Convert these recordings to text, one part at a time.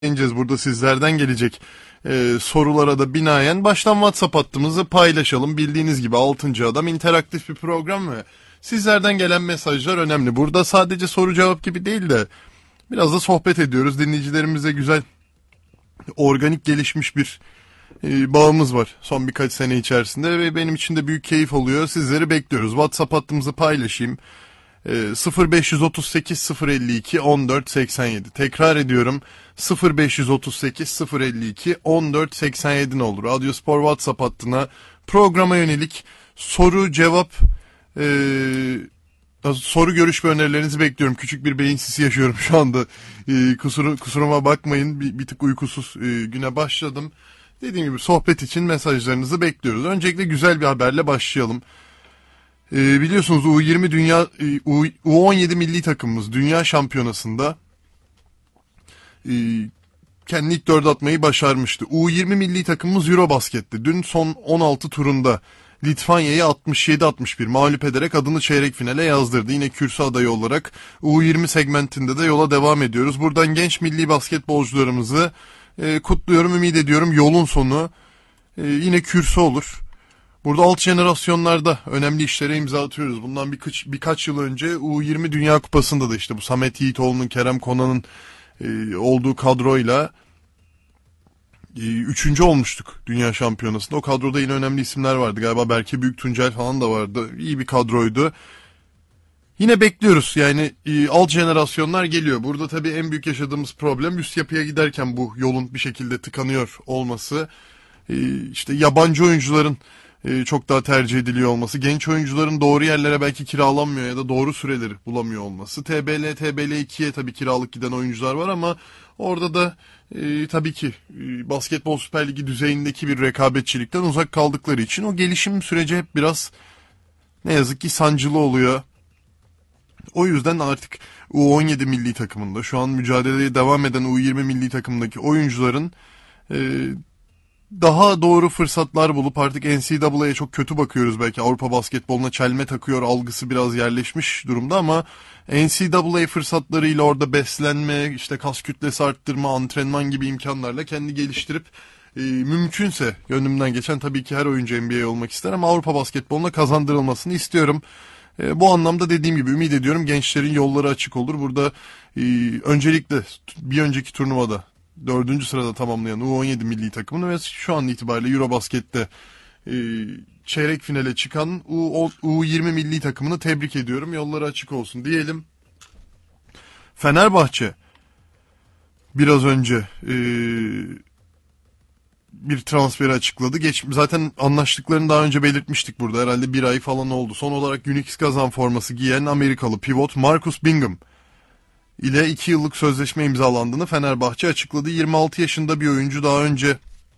değineceğiz. Burada sizlerden gelecek sorulara da binaen baştan WhatsApp hattımızı paylaşalım. Bildiğiniz gibi 6. Adam interaktif bir program ve sizlerden gelen mesajlar önemli. Burada sadece soru cevap gibi değil de biraz da sohbet ediyoruz. Dinleyicilerimize güzel, organik gelişmiş bir bağımız var son birkaç sene içerisinde ve benim için de büyük keyif oluyor. Sizleri bekliyoruz. WhatsApp hattımızı paylaşayım. 0538 052 14 87. Tekrar ediyorum. 0538 052 14 87 ne olur. Radyospor WhatsApp hattına programa yönelik soru cevap soru görüş ve önerilerinizi bekliyorum. Küçük bir beyin sisi yaşıyorum şu anda. Kusuruma bakmayın. Bir tık uykusuz güne başladım. Dediğim gibi sohbet için mesajlarınızı bekliyoruz. Öncelikle güzel bir haberle başlayalım. Biliyorsunuz U17 milli takımımız Dünya Şampiyonası'nda kendi ilk dörde atmayı başarmıştı. U20 milli takımımız Eurobasket'te dün son 16 turunda Litvanya'yı 67-61 mağlup ederek adını çeyrek finale yazdırdı. Yine kürsü adayı olarak U20 segmentinde de yola devam ediyoruz. Buradan genç milli basketbolcularımızı kutluyorum, ümit ediyorum yolun sonu yine kürsü olur. Burada alt jenerasyonlarda önemli işlere imza atıyoruz. Bundan birkaç yıl önce U20 Dünya Kupası'nda da işte bu Samet Yiğitoğlu'nun, Kerem Konan'ın olduğu kadroyla üçüncü olmuştuk Dünya Şampiyonası'nda. O kadroda yine önemli isimler vardı. Galiba Berke Büyüktuncel falan da vardı. İyi bir kadroydu. Yine bekliyoruz yani alt jenerasyonlar geliyor. Burada tabii en büyük yaşadığımız problem üst yapıya giderken bu yolun bir şekilde tıkanıyor olması. İşte yabancı oyuncuların çok daha tercih ediliyor olması, genç oyuncuların doğru yerlere belki kiralanmıyor ya da doğru süreleri bulamıyor olması. TBL2'ye tabii kiralık giden oyuncular var ama orada da tabii ki Basketbol Süper Ligi düzeyindeki bir rekabetçilikten uzak kaldıkları için o gelişim süreci hep biraz ne yazık ki sancılı oluyor. O yüzden artık U17 milli takımında şu an mücadeleye devam eden U20 milli takımındaki oyuncuların daha doğru fırsatlar bulup artık NCAA'ye çok kötü bakıyoruz belki. Avrupa basketboluna çelme takıyor algısı biraz yerleşmiş durumda ama NCAA fırsatlarıyla orada beslenme, işte kas kütlesi arttırma, antrenman gibi imkanlarla kendi geliştirip mümkünse gönlümden geçen tabii ki her oyuncu NBA olmak ister ama Avrupa basketboluna kazandırılmasını istiyorum. Bu anlamda dediğim gibi ümit ediyorum gençlerin yolları açık olur. Burada öncelikle bir önceki turnuvada 4. sırada tamamlayan U17 milli takımını ve şu an itibariyle Eurobasket'te çeyrek finale çıkan U20 milli takımını tebrik ediyorum. Yolları açık olsun diyelim. Fenerbahçe biraz önce bir transferi açıkladı. Zaten anlaştıklarını daha önce belirtmiştik burada. Herhalde bir ay falan oldu. Son olarak Unix Kazan forması giyen Amerikalı pivot Marcus Bingham ile 2 yıllık sözleşme imzalandığını Fenerbahçe açıkladı. 26 yaşında bir oyuncu, daha önce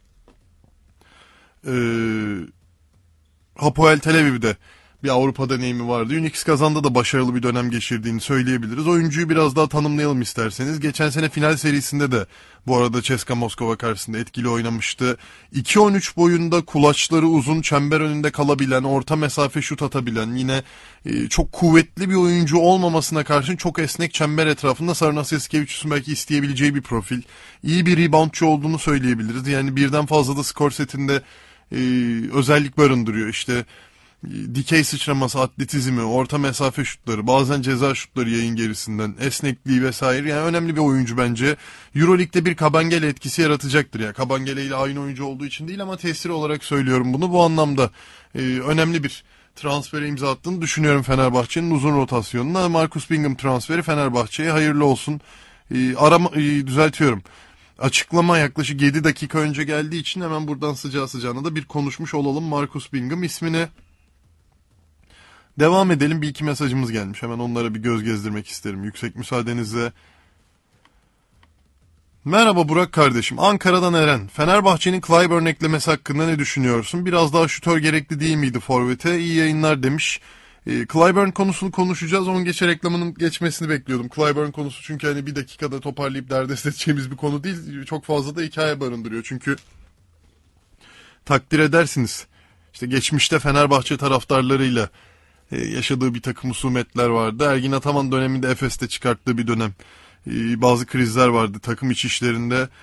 Hapoel Tel Aviv'de bir Avrupa deneyimi vardı. Unix Kazan'da da başarılı bir dönem geçirdiğini söyleyebiliriz. Oyuncuyu biraz daha tanımlayalım isterseniz. Geçen sene final serisinde de bu arada CSKA Moskova karşısında etkili oynamıştı. 2.13 boyunda, kulaçları uzun, çember önünde kalabilen, orta mesafe şut atabilen, yine çok kuvvetli bir oyuncu olmamasına karşın çok esnek, çember etrafında Sarunas Jasikevičius'un belki isteyebileceği bir profil. İyi bir reboundçı olduğunu söyleyebiliriz. Yani birden fazla da skor setinde özellik barındırıyor. İşte dikey sıçraması, atletizmi, orta mesafe şutları, bazen ceza şutları yayın gerisinden, esnekliği vesaire. Yani önemli bir oyuncu bence. Euroleague'de bir Kabengele etkisi yaratacaktır. Yani Kabengele ile aynı oyuncu olduğu için değil ama tesiri olarak söylüyorum bunu. Bu anlamda önemli bir transfere imza attığını düşünüyorum Fenerbahçe'nin uzun rotasyonuna. Marcus Bingham transferi Fenerbahçe'ye hayırlı olsun. Düzeltiyorum. Açıklama yaklaşık 7 dakika önce geldiği için hemen buradan sıcağı sıcağına da bir konuşmuş olalım Marcus Bingham ismini. Devam edelim. Bir iki mesajımız gelmiş. Hemen onlara bir göz gezdirmek isterim. Yüksek müsaadenizle. Merhaba Burak kardeşim. Ankara'dan Eren. Fenerbahçe'nin Clyburn eklemesi hakkında ne düşünüyorsun? Biraz daha şutör gerekli değil miydi forvete? İyi yayınlar demiş. Clyburn konusunu konuşacağız. Onun reklamının geçmesini bekliyordum. Clyburn konusu çünkü hani bir dakikada toparlayıp derdest edeceğimiz bir konu değil. Çok fazla da hikaye barındırıyor. Çünkü takdir edersiniz. İşte geçmişte Fenerbahçe taraftarlarıyla yaşadığı bir takım husumetler vardı. Ergin Ataman döneminde Efes'te çıkarttığı bir dönem bazı krizler vardı takım içi işlerinde.